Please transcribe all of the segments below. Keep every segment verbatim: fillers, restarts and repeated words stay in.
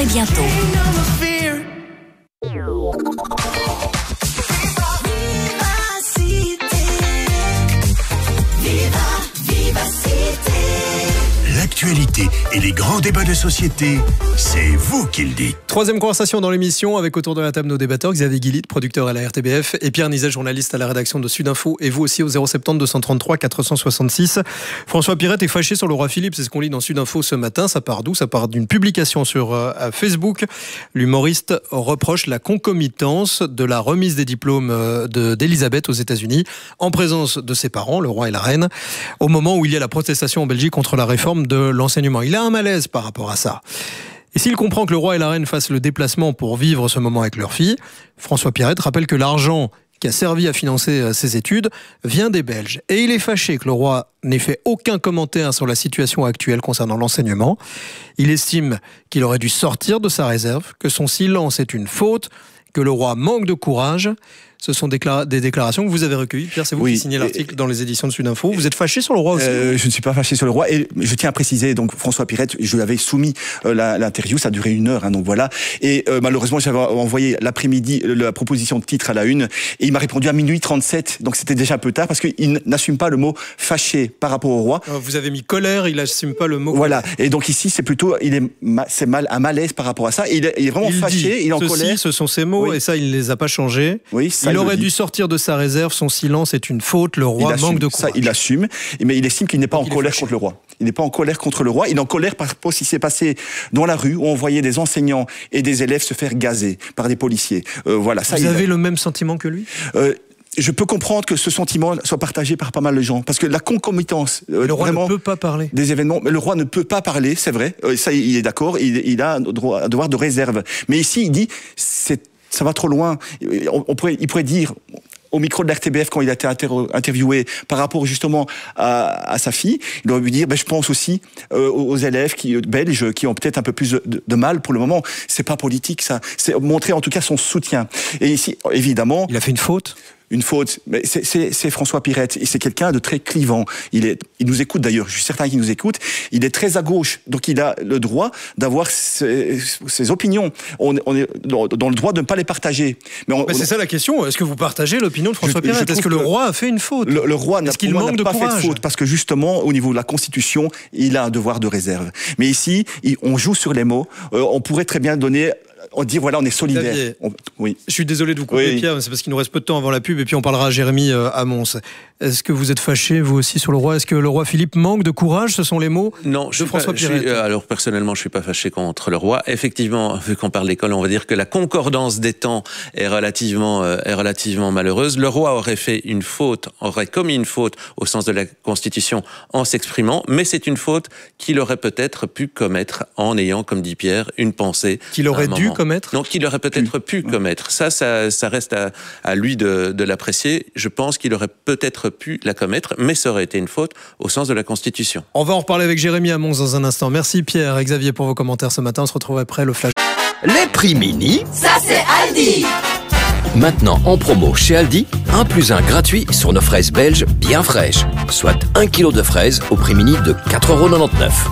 très bientôt. L'actualité et les grands débats de société, c'est vous qui le dites. Troisième conversation dans l'émission avec autour de la table nos débatteurs, Xavier Guillit, producteur à la R T B F, et Pierre Nizet, journaliste à la rédaction de Sud Info, et vous aussi au zéro sept zéro deux cent trente-trois quatre cent soixante-six. François Pirette est fâché sur le roi Philippe, c'est ce qu'on lit dans Sud Info ce matin. Ça part d'où ? Ça part d'une publication sur euh, Facebook. L'humoriste reproche la concomitance de la remise des diplômes euh, de, d'Elisabeth aux États-Unis en présence de ses parents, le roi et la reine, au moment où il y a la protestation en Belgique contre la réforme de l'enseignement. Il a un malaise par rapport à ça. Et s'il comprend que le roi et la reine fassent le déplacement pour vivre ce moment avec leur fille, François Pirette rappelle que l'argent qui a servi à financer ses études vient des Belges. Et il est fâché que le roi n'ait fait aucun commentaire sur la situation actuelle concernant l'enseignement. Il estime qu'il aurait dû sortir de sa réserve, que son silence est une faute, que le roi manque de courage. Ce sont des, décla- des déclarations que vous avez recueillies. Pierre, c'est vous oui, qui signez l'article et, dans les éditions de Sud Info. Vous êtes fâché sur le roi aussi euh, Je ne suis pas fâché sur le roi. Et je tiens à préciser, donc François Pirette, je lui avais soumis euh, la, l'interview, ça a duré une heure, hein, donc voilà. Et euh, malheureusement, j'avais envoyé l'après-midi la proposition de titre à la une, et il m'a répondu à minuit trente-sept, donc c'était déjà un peu tard, parce qu'il n'assume pas le mot fâché par rapport au roi. Alors, vous avez mis colère, il n'assume pas le mot Voilà, et donc ici, c'est plutôt, il est, c'est mal, un malaise par rapport à ça. Il est, il est vraiment il fâché, dit, il est en ceci, colère. Ce sont ses mots, oui. Et ça, il ne les a pas changés. Oui, ça, il il aurait dû sortir de sa réserve, son silence est une faute, le roi assume, manque de courage. Ça, il assume, mais il estime qu'il n'est pas donc en colère fâché. contre le roi. Il n'est pas en colère contre le roi, il est en colère par rapport à ce qui s'est passé dans la rue, où on voyait des enseignants et des élèves se faire gazer par des policiers. Euh, voilà, ça, Vous il avez a... le même sentiment que lui euh, Je peux comprendre que ce sentiment soit partagé par pas mal de gens, parce que la concomitance, euh, le roi vraiment, ne peut pas parler des événements, mais le roi ne peut pas parler, c'est vrai, euh, ça il est d'accord, il, il a un, droit, un devoir de réserve. Mais ici, il dit, c'est, ça va trop loin. On, on pourrait, il pourrait dire au micro de l'R T B F quand il a été inter- interviewé par rapport justement à, à sa fille, il aurait pu dire, ben, je pense aussi euh, aux élèves qui, belges qui ont peut-être un peu plus de, de mal pour le moment. C'est pas politique, ça. C'est montrer en tout cas son soutien. Et ici, évidemment, il a fait une faute. Une faute, mais c'est, c'est, c'est François Pirette, et c'est quelqu'un de très clivant. Il est, il nous écoute d'ailleurs, je suis certain qu'il nous écoute. Il est très à gauche, donc il a le droit d'avoir ses, ses opinions. On, on est dans, dans le droit de ne pas les partager. Mais, on, mais c'est on... ça la question. Est-ce que vous partagez l'opinion de François je, Pirette je Est-ce que le roi a fait une faute Le, le roi n'a, Est-ce qu'il manque n'a de pas courage fait de faute, parce que justement, au niveau de la Constitution, il a un devoir de réserve. Mais ici, il, on joue sur les mots. Euh, on pourrait très bien donner. On dit voilà, on est solidaire. On, oui. Je suis désolé de vous couper, oui. Pierre, c'est parce qu'il nous reste peu de temps avant la pub, et puis on parlera à Jérémy euh, à Mons. Est-ce que vous êtes fâché, vous aussi, sur le roi ? Est-ce que le roi Philippe manque de courage ? Ce sont les mots non, de je François pas, Pirette. Je suis, euh, alors personnellement, je suis pas fâché contre le roi. Effectivement, vu qu'on parle d'école, on va dire que la concordance des temps est relativement, euh, est relativement malheureuse. Le roi aurait fait une faute, aurait commis une faute au sens de la Constitution en s'exprimant, mais c'est une faute qu'il aurait peut-être pu commettre en ayant, comme dit Pierre, une pensée. Qu'il aurait dû commettre ? Non, qu'il aurait peut-être pu commettre. Ça, ça, ça reste à, à lui de, de l'apprécier. Je pense qu'il aurait peut-être pu la commettre, mais ça aurait été une faute au sens de la Constitution. On va en reparler avec Jérémy à Mons dans un instant. Merci Pierre et Xavier pour vos commentaires ce matin. On se retrouve après le flash. Les prix mini, ça c'est Aldi. Maintenant en promo chez Aldi, un plus un gratuit sur nos fraises belges bien fraîches. Soit un kilo de fraises au prix mini de quatre euros quatre-vingt-dix-neuf.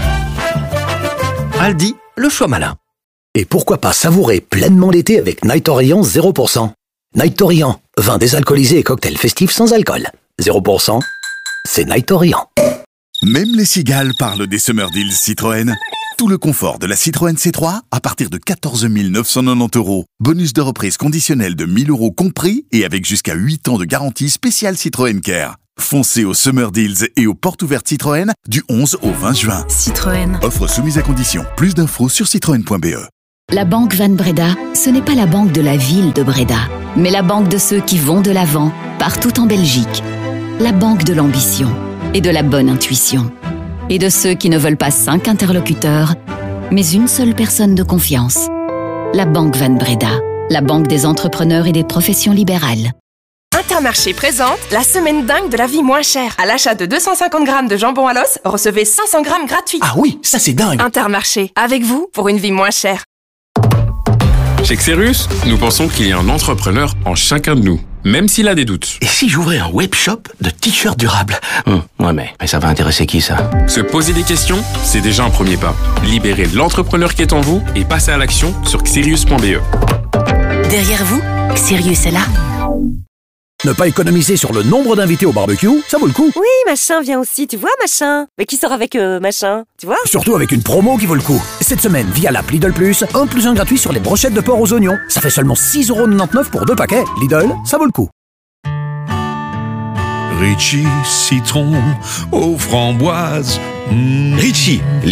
Aldi, le choix malin. Et pourquoi pas savourer pleinement l'été avec Night Orient zéro pour cent. Night Orient, vin désalcoolisé et cocktail festif sans alcool. zéro pour cent, c'est Night Orient. Même les cigales parlent des Summer Deals Citroën. Tout le confort de la Citroën C trois à partir de quatorze mille neuf cent quatre-vingt-dix euros. Bonus de reprise conditionnel de mille euros compris et avec jusqu'à huit ans de garantie spéciale Citroën Care. Foncez aux Summer Deals et aux portes ouvertes Citroën du onze au vingt juin. Citroën. Offre soumise à condition. Plus d'infos sur citroën point b e. La Banque Van Breda, ce n'est pas la banque de la ville de Breda, mais la banque de ceux qui vont de l'avant, partout en Belgique. La banque de l'ambition et de la bonne intuition. Et de ceux qui ne veulent pas cinq interlocuteurs, mais une seule personne de confiance. La Banque Van Breda, la banque des entrepreneurs et des professions libérales. Intermarché présente la semaine dingue de la vie moins chère. À l'achat de deux cent cinquante grammes de jambon à l'os, recevez cinq cents grammes gratuits. Ah oui, ça c'est dingue. Intermarché, avec vous pour une vie moins chère. Chez Xerus, nous pensons qu'il y a un entrepreneur en chacun de nous. même s'il a des doutes. Et si j'ouvrais un web shop de t-shirts durables? hum, Ouais, mais, mais ça va intéresser qui, ça? Se poser des questions, c'est déjà un premier pas. Libérez l'entrepreneur qui est en vous et passez à l'action sur xerius point b e. Derrière vous, Xerius est là. Ne pas économiser sur le nombre d'invités au barbecue, ça vaut le coup. Oui, machin vient aussi, tu vois, machin. Mais qui sort avec euh, machin, tu vois? Surtout avec une promo qui vaut le coup. Cette semaine, via l'app Lidl Plus, un plus un gratuit sur les brochettes de porc aux oignons. Ça fait seulement six euros quatre-vingt-dix-neuf pour deux paquets. Lidl, ça vaut le coup. Ritchie, citron aux framboises. Mmh. Ritchie,